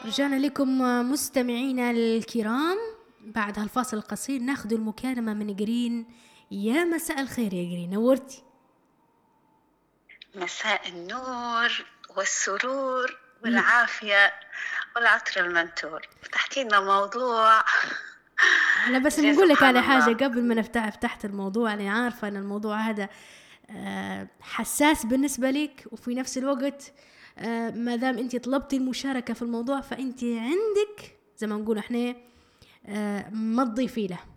رجعنا لكم مستمعينا الكرام. بعد هالفاصل القصير ناخذ المكالمة من جرين. يا مساء الخير يا جرين، نورتي. مساء النور والسرور والعافية والعطر المنثور. فتحتي لنا موضوع. أنا بس نقول لك على حاجة قبل ما فتحت الموضوع. أنا عارفة أن الموضوع هذا حساس بالنسبة لك، وفي نفس الوقت ما دام أنت طلبتي المشاركة في الموضوع فأنت عندك زي ما نقول إحنا ما تضيفي له.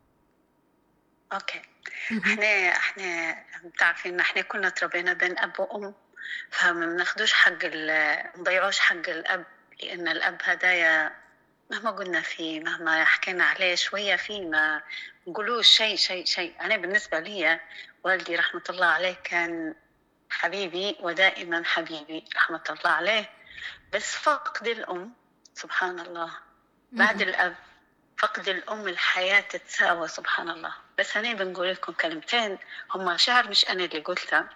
اوكي. احنا بتعرفين ان احنا كنا تربينا بين اب وام، فما بناخدوش نضيعوش حق الاب، لان الاب هدايا مهما قلنا فيه، مهما حكينا عليه شويه فيه، ما نقولوش شيء. انا بالنسبه لي والدي رحمه الله عليه كان حبيبي ودائما حبيبي رحمه الله عليه، بس فقد الام سبحان الله بعد الاب، فقد الأم الحياة تتساوى سبحان الله. بس أنا بنقول لكم كلمتين هم شعر مش أنا اللي قلتها،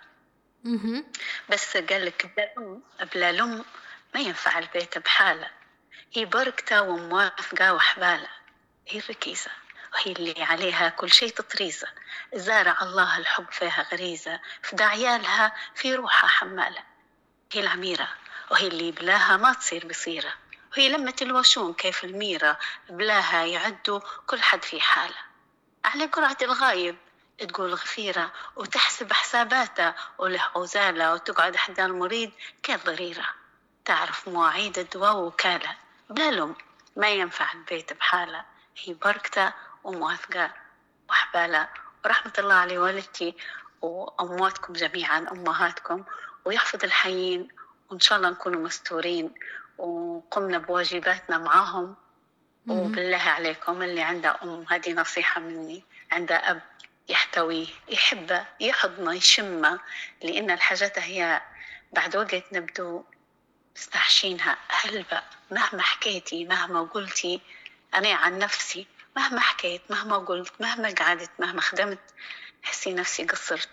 بس قال لك بلا الأم ما ينفع البيت بحاله، هي بركته وموافقة وحبالة، هي الركيزة وهي اللي عليها كل شيء تطريزة، زارع الله الحب فيها غريزة، فدا عيالها في روحها حمالة، هي العميرة وهي اللي بلاها ما تصير بصيرة، وهي لمة الوشون كيف الميرة بلاها يعدوا كل حد في حالة، على قرعة الغايب تقول غفيرة وتحسب حساباته وله عزالة، وتقعد حدا المريض كالضريرة تعرف مواعيد الدواء وكالة، بلا لم ما ينفع البيت بحالة، هي بركته وموافقة وحبالة. ورحمة الله على والدتي وأمواتكم جميعا أمهاتكم، ويحفظ الحيين، وإن شاء الله نكونوا مستورين وقمنا بواجباتنا معاهم. وبالله عليكم اللي عنده أم، هذه نصيحة مني، عنده أب يحتويه يحبه يحضنه يشمه، لأن الحاجات هي بعد وقت نبدو مستحشينها هلبة. مهما حكيتي مهما قلتي، أنا عن نفسي مهما حكيت مهما قلت مهما قعدت مهما خدمت حسي نفسي قصرت.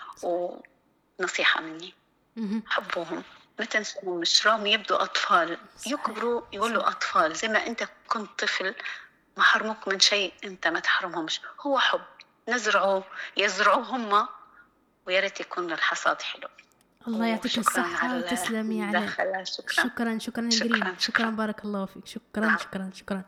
ونصيحة مني حبوهم، ما تنسوهم، مشراهم يبدو أطفال يكبروا يقولوا أطفال، زي ما أنت كنت طفل محرمك من شيء أنت ما تحرمهمش، هو حب نزرعه يزرعوه هم، وياريت يكون الحصاد حلو. الله يعطيك الصحة وتسلمي على شكرا جرين، شكرا بارك الله فيك، شكرا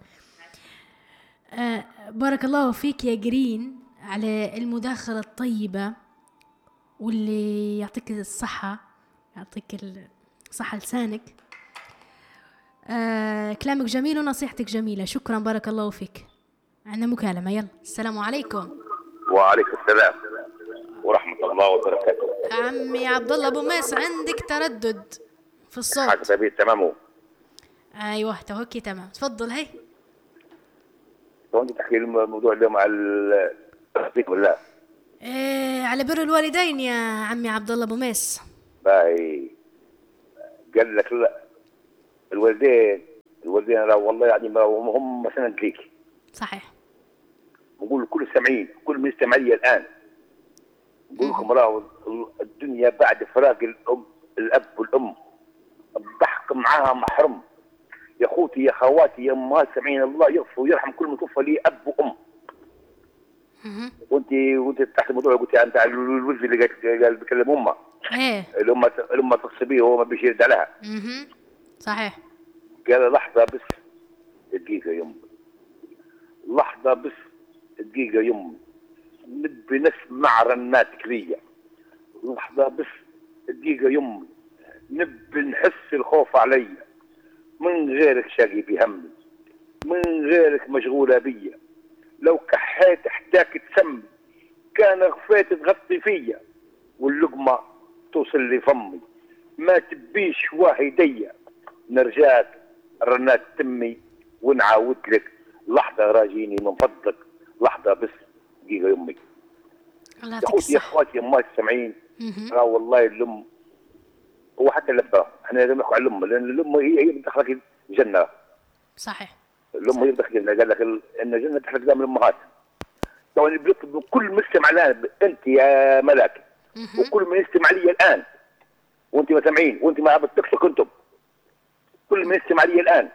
بارك الله فيك يا جرين على المداخلة الطيبة، واللي يعطيك الصحة، يعطيك الصحة لسانك. كلامك جميل ونصيحتك جميلة، شكرا بارك الله فيك. عندنا مكالمة، يلا. السلام عليكم. وعليكم السلام ورحمة الله وبركاته. عمي عبد الله ابو ميس، عندك تردد في الصوت. حاجة تبي تمام؟ ايوه توكي تمام، تفضل. هي وانت تحكي الموضوع اليوم على التصديق ولا على بر الوالدين يا عمي عبد الله ابو ميس. باي قال لك لا، الوالدين لا والله يعني ما هم سند ليك. صحيح. نقول كل السامعين كل من يستمع لي الان، نقول لكم راهو الدنيا بعد فراق الاب والام الضحك معاها محرم. يا اخوتي يا خواتي يا امهات سامعين، الله يغفر ويرحم كل من توفى لي اب وام. وانت تحت الموضوع قلت انت على الولد اللي قال بيكلم امه، الامه تقصي به وهو ما بيش يرد عليها. صحيح. قال لحظه بس دقيقه يم، لحظه بس دقيقه يم، نبي نسمع رنات كريه. لحظه بس دقيقه يم، نبي نحس الخوف علي، من غيرك شاقي بهمي، من غيرك مشغوله بيا، لو كحيت احتاك تسمي، كان غفيت تغطي فيا، واللقمه توصل لفمي، ما تبيش واهدية، نرجاك رنات تمي ونعاود لك، لحظه راجيني من فضلك، لحظه بس دقيقه يمي. يا اخوتي يا اخواتي امات السامعين، والله الام هو حتى الاب، احنا لازم نحكي على الام، لان الام هي بتدخلك الجنه. صحيح. الام هي بتدخلك الجنه، قال لك ان الجنه تحت قدام الامهات. طبعا بيطلب كل مستمع الان، انت يا ملاك وكل من يستمع لي الان، وانت ما سامعين وانت ما بتكسوا كنتم، كل من يستمع لي الان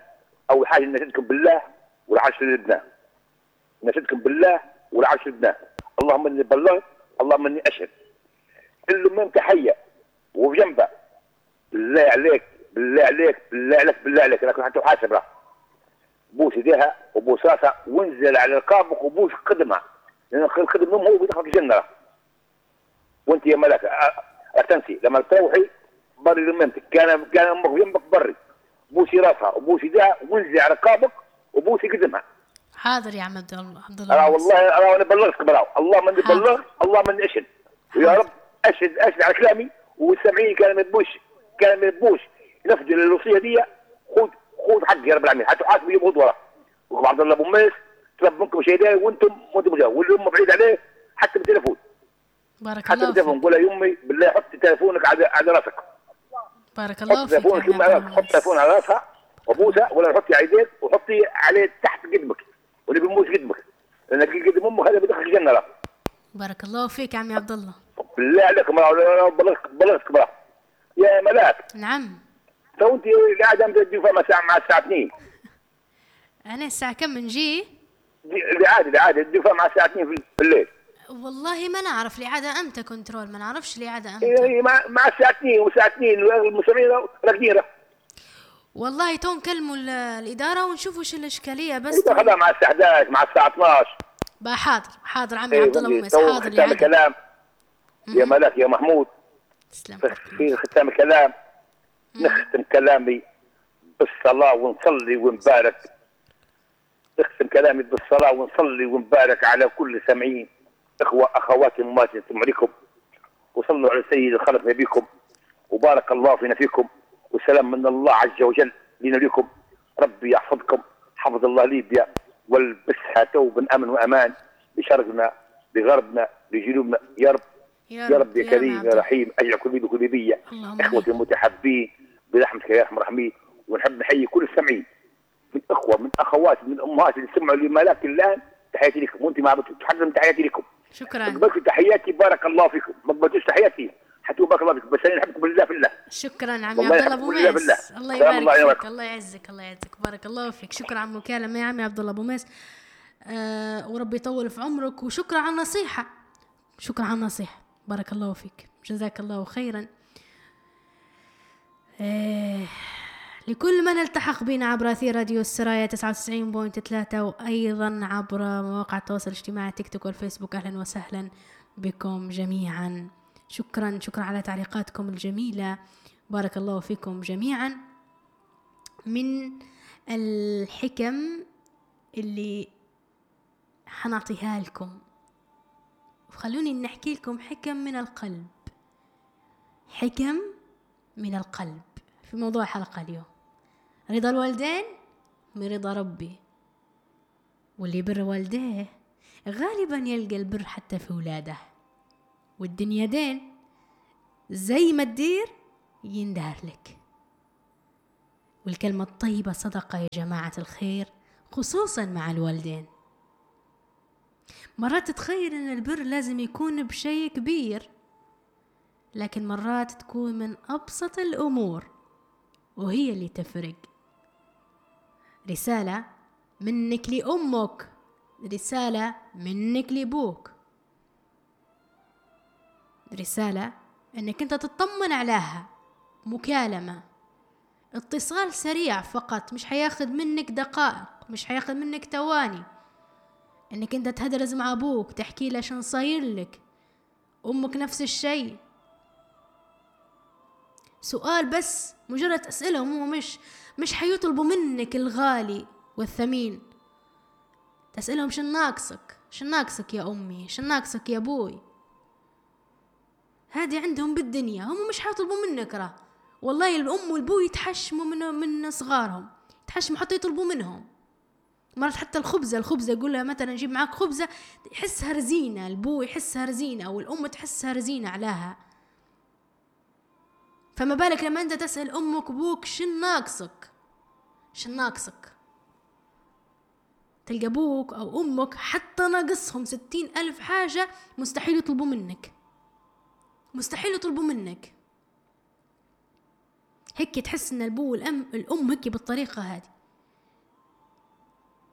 اول حاجه نشهدكم بالله والعشر لله، نشهدكم بالله والعشر لله. اللهم اني بلغت، اللهم اني اشهد. كل من تحيه وجنبه، بالله عليك بالله عليك بالله عليك بالله عليك، لكن حتى تحاسب راه بوس يديها وبوس راسها وانزل على رقابك وبوس قدمها، لان خدم امه هو بيدخلك الجنه. وانت يا ملاك تنسي لما تروحي بري لمامتك، كان امك جنبك بري بوسي راسها وبوسي يديها وانزلي على رقابك وبوسي قدمها. حاضر يا عبد الله. والله انا بلغتك براو، اللهم اني بلغت، اللهم اني اشهد. ويا رب اشهد على كلامي والسامعين كان ما يبوش ينفذوا الوصيه دي. خذ حقي يا رب العالمين، حتى حاسب يبغض وراه. وعبد الله ابو ميس طلب منكم شيء ده وانتم جاوا، واللي هم بعيد عليه حتى بالتليفون. بارك الله فيك. حتى بالتليفون قول يا يمي بالله حط تليفونك على راسك. بارك الله فيك. حط تليفون على راسها وبوسها، ولا حطي على يديك وحطي عليه تحت قدمك، واللي بيموت قدمك، لانك قدم امك هذا بيدخل الجنه لا. بارك الله فيك عمي عبد الله. بالله عليك بلغتك برا يا ملاك. نعم. تو انت قاعده متدي مع الساعه 2. انا الساعه كم نجي؟ العاده الدفاع مع الساعه 2 في الليل. والله ما نعرف الإعادة امتى كنترول، ما نعرفش الإعادة امتى. إيه مع الساعه 2 والساعه 2 المسؤولين راكدين. والله تو نكلموا الإدارة ونشوفوا وش الإشكالية بس. خليها مع الساعه 11 مع الساعه 12. بقى حاضر عمي عبد الله مميز. حاضر ختام الكلام يا ملاك يا محمود. تسلم. في ختام الكلام نختم كلامي بالصلاة ونصلي ونبارك. نختم كلامي بالصلاة ونصلي ونبارك على كل سامعين، إخوة أخواتي أماتي نسمع عليكم، وصلوا على سيد الخلق نبيكم، وبارك الله فينا فيكم، والسلام من الله عز وجل لنا لكم. ربي يحفظكم، حفظ الله ليبيا والبسها توبا أمن وأمان لشرقنا لغربنا لجنوبنا يا رب. يا رب يا كريم يا رحيم، اجعل كل بيد وكل بيا اخوتي المتحبين برحمتك يا ارحم الراحمين. ونحب نحيي كل السامعين من اخوه من اخوات من امهات اللي سمعوا لملاك الان. تحياتي لكم، وانت ما بتتحدث من تحياتي لكم. شكرا. قبلت تحياتي بارك الله فيكم، ما قبلتوش تحياتي حتى بارك الله فيكم، بس انا نحبكم بالله في الله. شكرا عمي عبد الله ابو ميس. الله يبارك فيك، الله يعزك الله يعزك، بارك الله فيك. شكرا على المكالمه يا عمي عبد الله ابو ميس. وربي يطول في عمرك، وشكرا على النصيحه. شكرا على النصيحه، بارك الله فيك، جزاك الله خيرا. لكل من التحق بنا عبر أثير راديو السرايا 99.3 وأيضا عبر مواقع التواصل الاجتماعي تيك توك والفيسبوك، أهلا وسهلا بكم جميعا. شكرا على تعليقاتكم الجميلة، بارك الله فيكم جميعا. من الحكم اللي حنعطيها لكم، وخلوني نحكي لكم حكم من القلب، حكم من القلب في موضوع الحلقة اليوم. رضا الوالدين من رضا ربي، واللي يبر والديه غالبا يلقى البر حتى في ولاده، والدنيا دين زي ما تدير يندهر لك. والكلمة الطيبة صدقة يا جماعة الخير، خصوصا مع الوالدين. مرات تتخيل ان البر لازم يكون بشيء كبير، لكن مرات تكون من أبسط الأمور وهي اللي تفرق. رسالة منك لأمك، رسالة منك لأبوك، رسالة أنك أنت تطمن عليها، مكالمة، اتصال سريع فقط، مش حياخد منك دقائق، مش حياخد منك ثواني، أنك أنت تهدرز مع أبوك، تحكي له شن صاير لك، أمك نفس الشيء. سؤال بس، مجرد أسئلهم، هو مش حيطلبوا منك الغالي والثمين. تسألهم شن ناقصك يا أمي، شن ناقصك يا أبوي. هذه عندهم بالدنيا، هم مش حيطلبوا منك راه. والله الأم والأبو يتحشموا من صغارهم، يتحشموا حتى يطلبوا منهم. مرات حتى الخبزة يقول لها مثلا جيب معاك خبزة، يحسها رزينة، الأبو يحسها رزينة أو الأم تحسها رزينة عليها. فما بالك لما أنت تسأل أمك وأبوك شن ناقصك، تلقى أبوك أو أمك حتى ناقصهم 60,000 حاجة، مستحيل يطلبوا منك. هيك تحس إن الأبو والأم هيك بالطريقة هذه.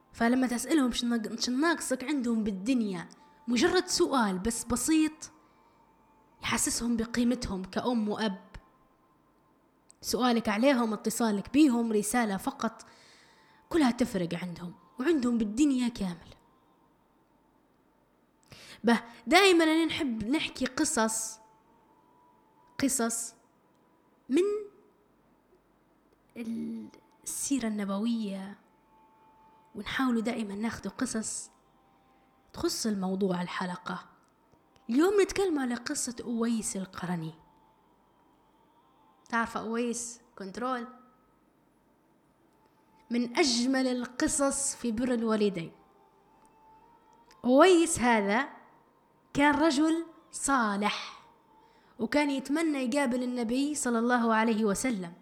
فلما تسألهم شو ناقصك عندهم بالدنيا، مجرد سؤال بس بسيط يحسسهم بقيمتهم كأم وأب. سؤالك عليهم، اتصالك بيهم، رسالة فقط، كلها تفرق عندهم وعندهم بالدنيا كامل. دائما نحب نحكي قصص من السيرة النبوية، ونحاول دائما ناخذ قصص تخص الموضوع الحلقة. اليوم نتكلم على قصة أويس القرني. تعرف أويس كنترول؟ من أجمل القصص في بر الوالدين. أويس هذا كان رجل صالح، وكان يتمنى يقابل النبي صلى الله عليه وسلم،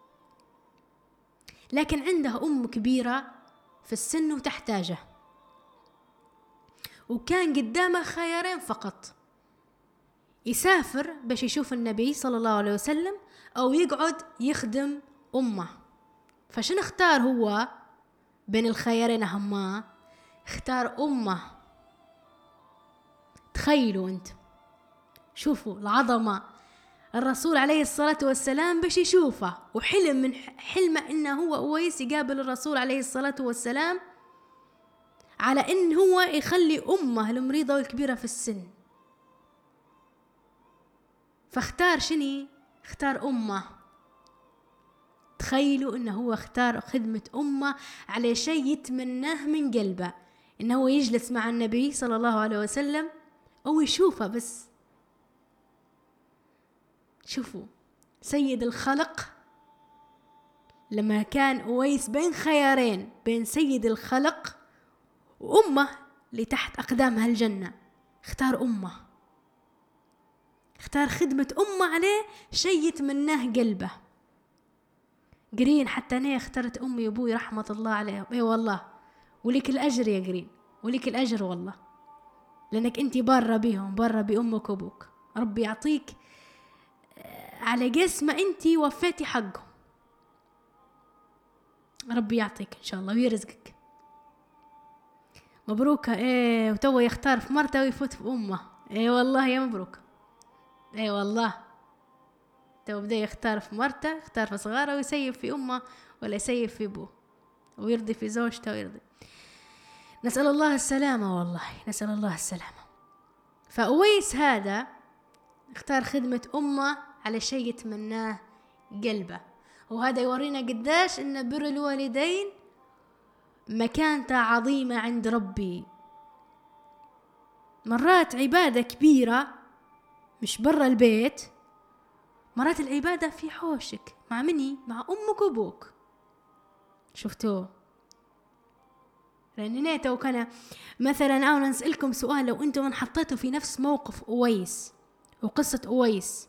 لكن عنده أم كبيرة في السن وتحتاجه، وكان قدامه خيارين فقط: يسافر باش يشوف النبي صلى الله عليه وسلم، أو يقعد يخدم أمه. فشن اختار هو بين الخيارين؟ هما اختار أمه. تخيلوا انت، شوفوا العظمة. الرسول عليه الصلاة والسلام باش يشوفه، وحلم من حلمه إنه هو أويس يقابل الرسول عليه الصلاة والسلام، على إن هو يخلي أمه المريضة والكبيرة في السن. فاختار شني؟ اختار أمه. تخيلوا إنه هو اختار خدمة أمه على شيء يتمناه من قلبه، إنه هو يجلس مع النبي صلى الله عليه وسلم أو يشوفه بس. شوفوا سيد الخلق لما كان أويس بين خيارين، بين سيد الخلق وأمه اللي تحت أقدامها الجنة، اختار أمه، اختار خدمة أمه عليه شيء يتمناه قلبه. قرين حتى أنا اخترت أمي وأبوي رحمة الله عليهم. اي والله، ولك الأجر يا قرين، ولك الأجر والله، لأنك أنت بارة بيهم، بارة بأمك وأبوك. ربي يعطيك على قس ما أنت وفيتي حقهم، ربي يعطيك إن شاء الله ويرزقك. مبروك. ايه، وتو يختار في مرته ويفوت في أمه. ايه والله يا مبروك. ايه والله، تو بدأ يختار في مرته، يختار في صغاره، ويسيب في أمه ولا يسيب في أبوه، ويرضي في زوجته ويرضي. نسأل الله السلامة، والله نسأل الله السلامة. فأويس هذا اختار خدمة أمه على شيء يتمناه قلبه، وهذا يورينا قداش إن بر الوالدين مكانته عظيمة عند ربي. مرات عبادة كبيرة مش برا البيت، مرات العبادة في حوشك مع مني؟ مع أمك وأبوك. شفتوا؟ لأن نيته وكان مثلا أنا نسألكم سؤال: لو أنتم انحطيتوا في نفس موقف أويس وقصة أويس،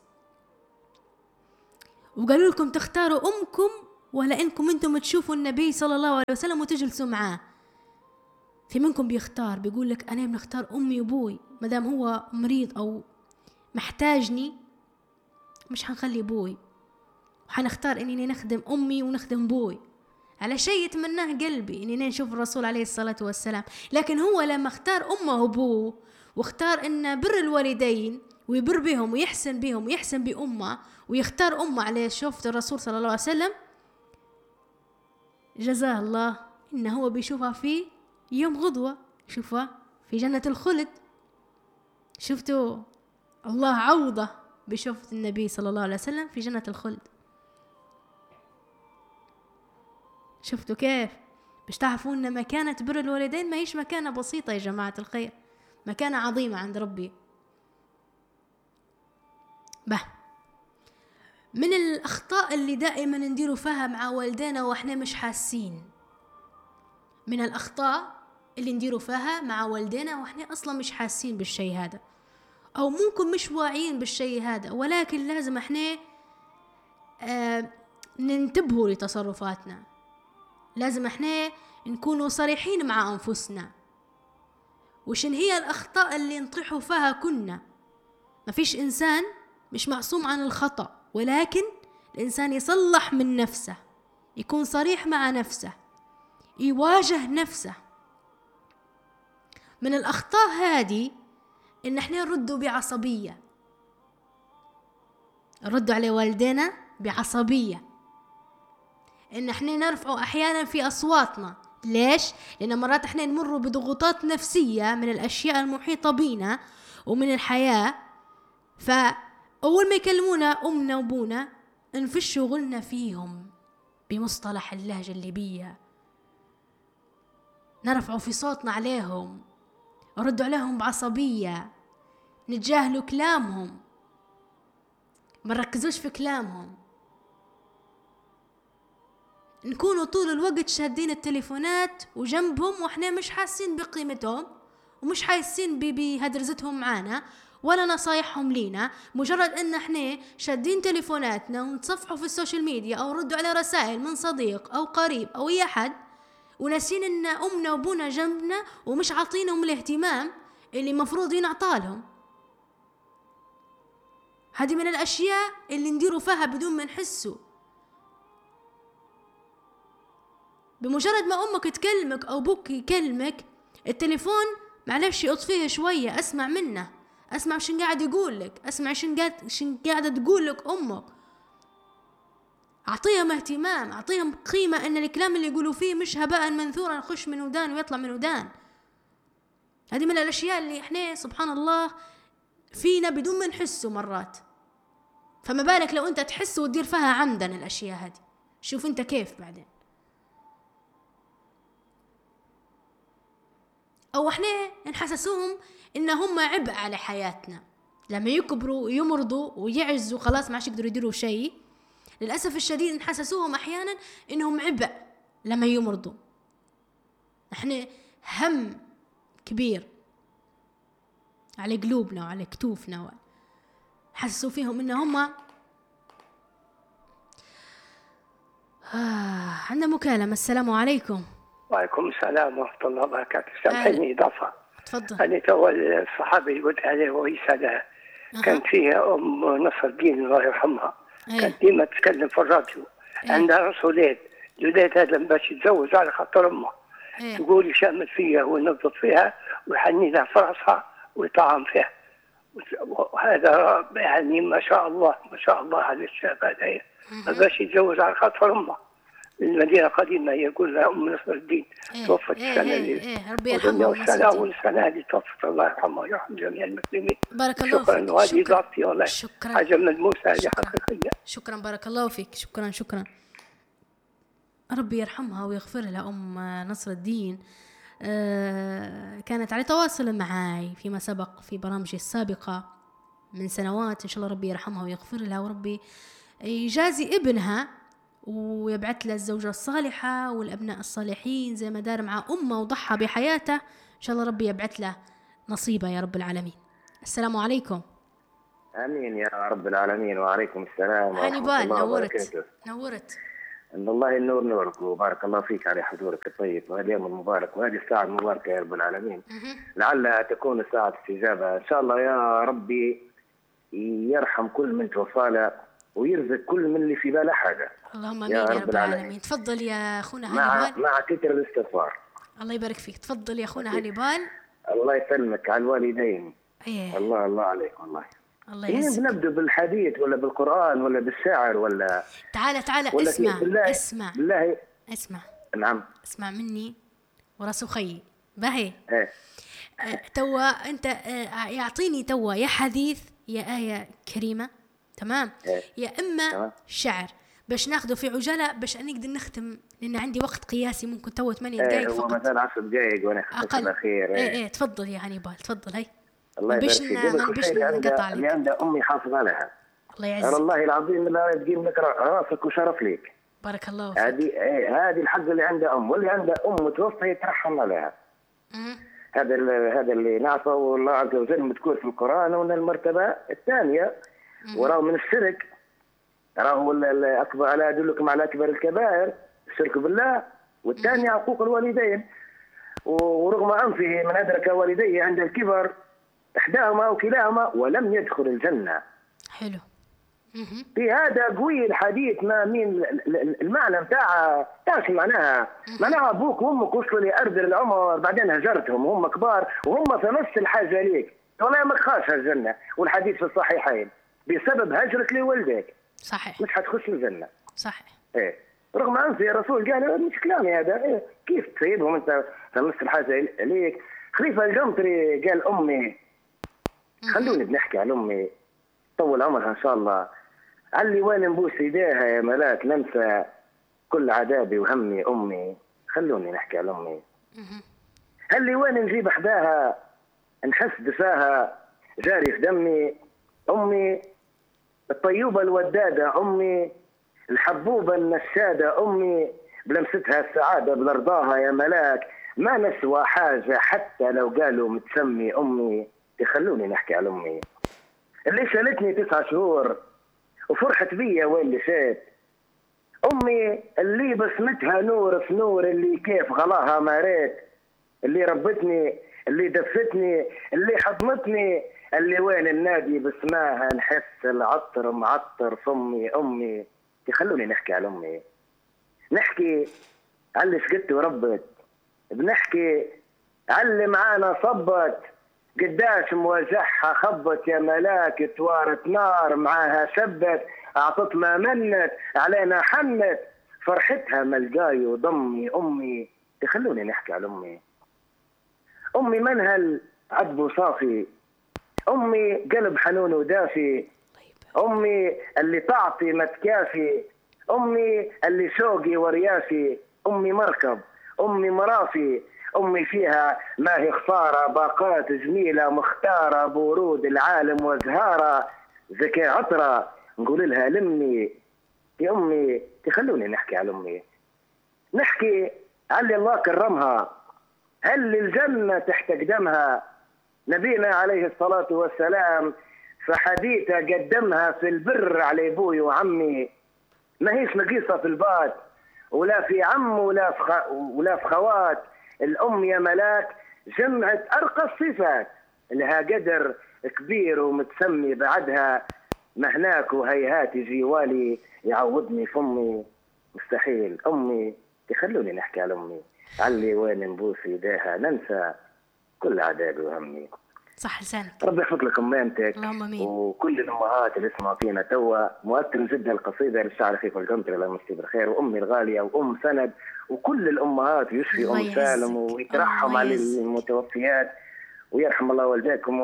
وقالوا لكم تختاروا أمكم ولا إنكم أنتم تشوفوا النبي صلى الله عليه وسلم وتجلسوا معاه، في منكم بيختار؟ بيقول لك أنا بنختار أمي وأبوي، مدام هو مريض أو محتاجني مش هنخلي أبوي، وحنختار إني نخدم أمي ونخدم أبوي على شيء يتمناه قلبي، إني نشوف الرسول عليه الصلاة والسلام. لكن هو لما اختار أمه وأبوه، واختار إن بر الوالدين ويبر بهم ويحسن بهم ويحسن بأمه، ويختار أمه عليه شوفة الرسول صلى الله عليه وسلم، جزاه الله إنه هو بيشوفها في يوم غدوة، شوفها في جنة الخلد. شفتوا الله عوضه بشوفة النبي صلى الله عليه وسلم في جنة الخلد. شفتوا كيف؟ باش تعرفوا ان مكانة بر الوالدين ما هيش مكانة بسيطة يا جماعة الخير، مكانة عظيمة عند ربي. من الأخطاء اللي دائما نديروا فيها مع والدينا وإحنا مش حاسين، من الأخطاء اللي نديروا فيها مع والدينا وإحنا أصلا مش حاسين بالشيء هذا، أو ممكن مش واعيين بالشيء هذا، ولكن لازم إحنا ننتبهوا لتصرفاتنا. لازم إحنا نكونوا صريحين مع أنفسنا وشن هي الأخطاء اللي نطيحوا فيها. كنا ما فيش إنسان مش معصوم عن الخطأ، ولكن الإنسان يصلح من نفسه، يكون صريح مع نفسه، يواجه نفسه من الأخطاء هذه إن إحنا نردوا بعصبية، نردوا على والدينا بعصبية، إن إحنا نرفعوا أحيانا في أصواتنا. ليش؟ لأن مرات إحنا نمر بضغوطات نفسية من الأشياء المحيطة بينا ومن الحياة، فأول ما يكلمونا أمنا وأبونا نفش شغلنا فيهم بمصطلح اللهجة الليبية، نرفعوا في صوتنا عليهم، نردوا عليهم بعصبية، نتجاهلوا كلامهم، ما نركزوش في كلامهم، نكونوا طول الوقت شادين التليفونات وجنبهم وإحنا مش حاسين بقيمتهم ومش حاسين بهدرزتهم معانا ولا نصايحهم لينا. مجرد ان احنا شادين تليفوناتنا ونتصفحوا في السوشيال ميديا او ردوا على رسائل من صديق او قريب او اي احد، وناسين ان امنا وابونا جنبنا ومش عاطينهم الاهتمام اللي مفروض ينعطالهم. هذه من الاشياء اللي نديروا فيها بدون ما نحسوا. بمجرد ما امك تكلمك او ابوك يكلمك، التليفون معلش اطفيه شويه، اسمع منه، اسمع شن قاعد يقول لك، اسمع شن قاعده تقول لك امك، اعطيهم اهتمام، اعطيهم قيمه، ان الكلام اللي يقولوا فيه مش هباء منثورا يخش من ودان ويطلع من ودان. هذه من الاشياء اللي احنا سبحان الله فينا بدون ما نحسه مرات، فما بالك لو انت تحس وتدير فيها عمدا الاشياء هذه. شوف انت كيف بعدين. او احنا نحسسوهم ان هم عبء على حياتنا، لما يكبروا يمرضوا ويعجزوا خلاص ما عادش يقدروا يديروا شيء، للاسف الشديد نحسسوهم احيانا انهم عبء لما يمرضوا. احنا هم كبير على قلوبنا وعلى كتوفنا، حسسوا فيهم ان هم عندنا مكالمة. السلام عليكم. وعليكم السلام ورحمة الله وبركاته. سامحيني إضافة. تفضل. أنا تو الصحابي اللي قلت عليه ويسألها كانت فيها أم نصر الدين الله يرحمها. كانت ديما تتكلم في الراديو. عندها رسولين الولاد هذا باش يتزوج على خاطر أمه. تقول يشمل فيها وينظف فيها ويحني لها في راسها ويطعم فيها. وهذا يعني ما شاء الله ما شاء الله على الشاب هذا باش يتزوج على خاطر أمه. المدينة القديمة يقول لها أم نصر الدين توفت السنة اللي ربي يرحمها والسنة اللي توفت الله يرحمها ويرحم جميع المسلمين. بارك الله شكرا فيك. وهذه إضافتي والله شكرا. حاجة ملموسة هذه حقيقية. شكرا بارك الله فيك. شكرا. ربي يرحمها ويغفر لها أم نصر الدين. كانت على تواصل معي فيما سبق في برامجي السابقة من سنوات. إن شاء الله ربي يرحمها ويغفر لها، وربي يجازي ابنها ويبعث له الزوجة الصالحة والأبناء الصالحين زي ما دار مع أمه وضحى بحياته. إن شاء الله ربي يبعث له نصيبه يا رب العالمين. السلام عليكم. آمين يا رب العالمين. وعليكم السلام ورحمة الله وبركاته. نورت إن الله النور نورك وبارك الله فيك على حضورك الطيب وهذا اليوم المبارك وهذه الساعة المباركة يا رب العالمين. لعلها تكون ساعة استجابة إن شاء الله يا ربي. يرحم كل من توفى له ويرزق كل من اللي في باله حاجة. اللهم امين يا رب العالمين. تفضل يا اخونا هانيبال. مع كثر الاستغفار. الله يبارك فيك. تفضل يا اخونا هانيبال. الله يسلمك على الوالدين. ايه. الله عليك والله. الله يعزك. نبدأ بالحديث ولا بالقرآن ولا بالشعر ولا تعال اسمع بالله اسمع. نعم اسمع مني وراس خيي باهي. ايه. توا انت يعطيني توا يا حديث يا آية كريمة، تمام؟ يا اما شعر باش ناخذه في عجاله باش نقدر نختم، لان عندي وقت قياسي ممكن تو 8 دقائق فقط. هو مثلا 10 دقائق وانا خلصت الاخير. ايه تفضل يا هانيبال تفضل. هاي الله يبارك فيك. باش نقطع عليك. اللي عندها امي حافظ عليها. الله يعزك. والله العظيم لا تقيم لك راسك وشرف ليك. بارك الله فيك. هذه الحق اللي عندها ام، واللي عندها ام متوفى يترحم عليها. هذا اللي نعرفه والله عز وجل مذكور في القران. وان المرتبه الثانيه وراه من الشرك، راهو الاكبر. الا ادلكم على اكبر الكبائر الشرك بالله، والثاني عقوق الوالدين. ورغم انفه من ادرك والديه عند الكبر احداهما او كلاهما ولم يدخل الجنه. حلو. في هذا قوي الحديث ما مين المعنى بتاعها تعرف معناها ابوك وامك وصلوا لارض العمر بعدين هجرتهم وهم كبار وهم في نفس الحاجه ليك والله ما تخاش الجنه والحديث في الصحيحين بسبب هجرك لولدك صحيح مش حتخش الجنه صحيح ايه رغم انت يا رسول قال مش كلامي هذا إيه كيف تسيبهم انت في نفس الحاجه ليك. خليفه الجمطري قال امي خلوني بنحكي على امي طول عمرها ان شاء الله علي وين نبوس ايديها يا ملاك ننسى كل عذابي وهمي امي خلوني نحكي على امي هل وين نجيب حداها نحس دفاها جاري في دمي امي الطيوبه الوداده امي الحبوبه النشاده امي بلمستها السعاده بلرضاها يا ملاك ما نسوى حاجه حتى لو قالوا متسمي امي يخلوني نحكي على امي اللي شالتني 9 شهور وفرحت بيا وين اللي فات امي اللي بسمتها نور في نور اللي كيف غلاها ما ريت اللي ربتني اللي دفتني اللي حضنتني اللي وين النادي بسماها نحس العطر معطر فمي امي يخلوني نحكي على امي نحكي على اللي سكت وربت بنحكي على اللي معانا صبت قداش مواجهها خبت يا ملاك توارت نار معاها شبت اعطت ما منت علينا حنت فرحتها ملقاي وضمي امي يخلوني نحكي على امي امي منهل عذب صافي امي قلب حنون ودافي امي اللي تعطي ما تكافي امي اللي شوقي وريافي امي مركب امي مرافي امي فيها ما هي خساره باقات جميله مختاره بورود العالم وزهاره زكاة عطره نقول لها لمي يا امي تخلوني نحكي على امي نحكي على الله كرمها هل الجنه تحت قدمها نبينا عليه الصلاه والسلام فحديثه قدمها في البر على ابوي وعمي ما هيش نقيصه في البات ولا في عم ولا في خوات الأم يا ملاك جمعت أرقى الصفات لها قدر كبير ومتسمي بعدها مهناك وهيهات جوالي يعوضني فمي مستحيل أمي تخلوني نحكي على أمي علي وين نبوس يديها ننسى كل عذابي وهمي صح لسانك ربي يحفظ لك أمانتك اللهم امين وكل الأمهات اللي اسمعوا فينا توا مؤثر جدا القصيدة للشاعر خليفة الجمطري الله يمسيه بالخير وأمي الغالية وأم سند وكل الأمهات يشفي أم سالم ويترحم على المتوفيات ويرحم الله والديكم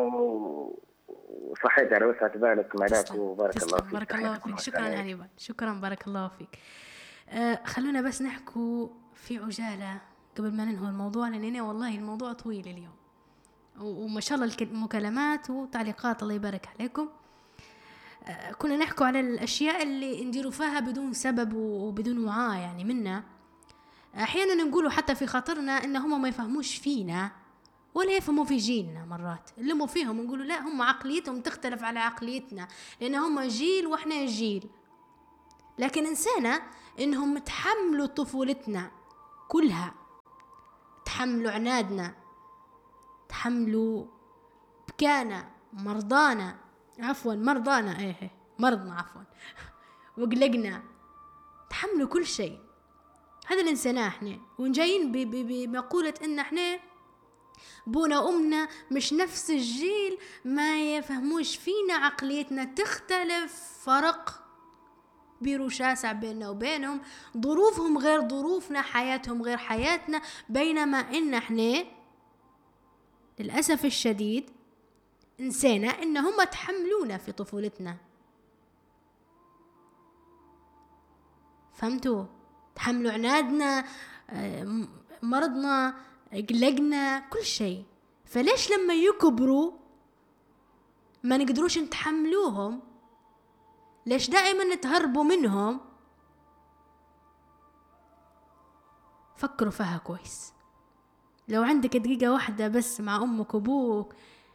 وصحيت على وسعة بالك ملاك وبارك الله فيك بارك الله فيك شكرا هنيبا شكرا بارك الله فيك خلونا بس نحكوا في عجالة قبل ما ننهي الموضوع لأن والله الموضوع طويل اليوم وما شاء الله المكالمات وتعليقات الله يبارك عليكم كنا نحكوا على الأشياء اللي نديروا فيها بدون سبب وبدون وعاء يعني منا أحيانا نقولوا حتى في خاطرنا إن هم ما يفهموش فينا ولا يفهموا في جيلنا مرات اللي مو فيهم نقولوا لا هم عقليتهم تختلف على عقليتنا لأن هم جيل وإحنا جيل لكن إنسانا إنهم تحملوا طفولتنا كلها تحملوا عنادنا تحملوا بكانا مرضانا مرضنا وقلقنا تحملوا كل شيء هذا الإنسان احنا ونجايين بمقولة ان احنا بونا وامنا مش نفس الجيل ما يفهموش فينا عقليتنا تختلف فرق بيرو شاسع بيننا وبينهم ظروفهم غير ظروفنا حياتهم غير حياتنا بينما ان احنا للأسف الشديد نسينا ان هم تحملونا في طفولتنا فهمتوا تحملوا عنادنا مرضنا قلقنا كل شيء فليش لما يكبروا ما نقدروش نتحملوهم ليش دائما نتهربوا منهم فكروا فيها كويس لو عندك دقيقة واحدة بس مع أمك وأبوك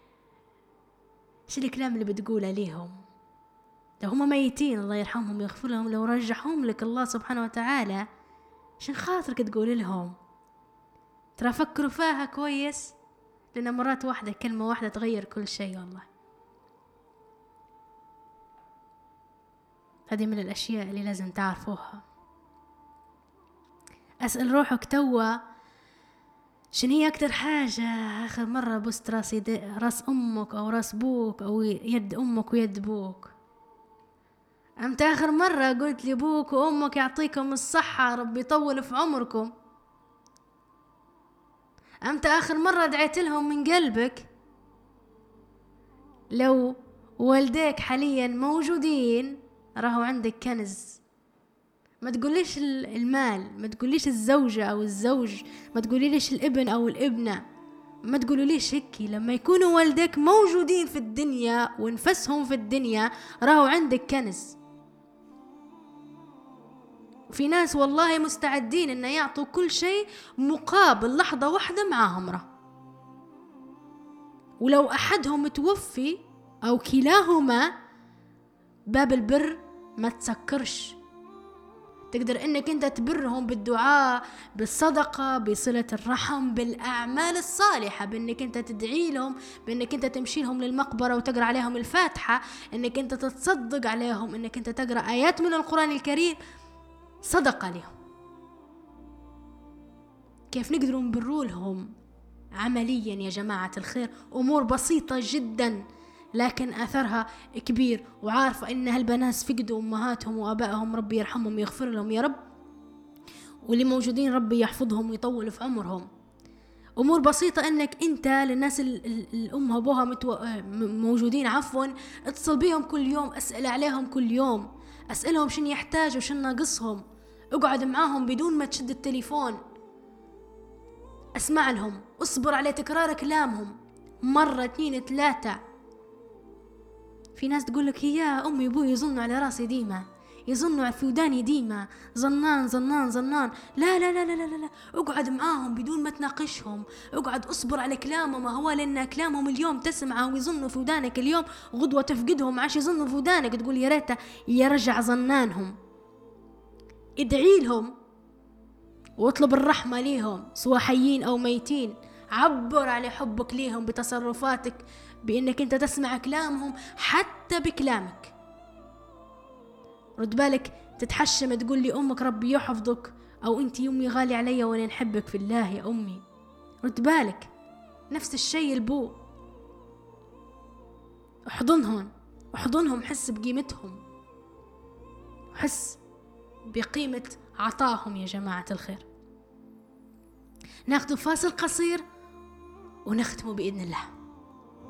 شو الكلام اللي بتقوله ليهم لو هم ميتين الله يرحمهم ويغفر لهم لو رجعهم لك الله سبحانه وتعالى عشان خاطرك تقول لهم ترى فكروا فيها كويس لأن مرات واحدة كلمة واحدة تغير كل شيء والله هذه من الأشياء اللي لازم تعرفوها. أسأل روحك توا، شنو هي أكتر حاجة آخر مرة بست راس أمك أو راس بوك أو يد أمك ويد بوك؟ أمتى آخر مرة قلت لبوك وأمك يعطيكم الصحة ربي يطول في عمركم؟ أمتى آخر مرة دعيت لهم من قلبك؟ لو والديك حاليا موجودين راهو عندك كنز. ما تقوليش المال، ما تقوليش الزوجة أو الزوج، ما تقوليليش الابن أو الابنة، ما تقولوليش هيك. لما يكونوا والديك موجودين في الدنيا ونفسهم في الدنيا راهو عندك كنز. في ناس والله مستعدين إن يعطوا كل شيء مقابل لحظة واحدة معاهم راه. ولو أحدهم متوفي أو كلاهما باب البر ما تسكرش. تقدر إنك أنت تبرهم بالدعاء، بالصدقة، بصلة الرحم، بالأعمال الصالحة، بإنك أنت تدعي لهم، بإنك أنت تمشي لهم للمقبرة وتقرأ عليهم الفاتحة، إنك أنت تتصدق عليهم، إنك أنت تقرأ آيات من القرآن الكريم صدقة لهم. كيف نقدروا نبرولهم عمليا يا جماعة الخير؟ أمور بسيطة جدا لكن أثرها كبير. وعارفة إن هالبنات فقدوا أمهاتهم وأبائهم، ربي يرحمهم ويغفر لهم يا رب، واللي موجودين ربي يحفظهم ويطول في عمرهم. أمور بسيطة إنك أنت للناس الأم وأبوها موجودين عفوا اتصل بيهم كل يوم، أسأل عليهم كل يوم، أسألهم شن يحتاجوا شن ناقصهم، اقعد معاهم بدون ما تشد التليفون، اسمع لهم، اصبر على تكرار كلامهم مرة 2 3. في ناس تقولك يا أمي وأبوي يظنوا على راسي ديما، يظنوا في وداني ديما، ظنان ظنان ظنان. لا لا لا لا لا لا، اقعد معاهم بدون ما تناقشهم، اقعد اصبر على كلامهم. هو لأن كلامهم اليوم تسمعه ويظنوا في ودانك، اليوم غدوة تفقدهم عاش يظنوا في ودانك، تقول يا ريت يرجع ظنانهم. ادعي لهم واطلب الرحمة ليهم سواء حيين أو ميتين. عبر على حبك ليهم بتصرفاتك، بأنك أنت تسمع كلامهم حتى بكلامك. رد بالك تتحشم تقول لي أمك ربي يحفظك، أو أنت أمي غالي علي وأنا نحبك في الله يا أمي. رد بالك نفس الشيء البو، احضنهم، حس بقيمتهم، حس بقيمة عطاهم يا جماعة الخير. ناخذ فاصل قصير ونختم بإذن الله.